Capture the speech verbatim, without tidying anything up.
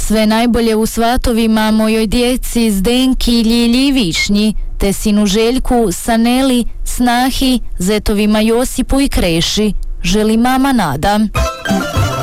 Sve najbolje u svatovima mojoj djeci Zdenki, Ljilji i Višnji, te sinu Željku, Saneli, snahi, zetovima Josipu i Kreši. Želi mama Nada.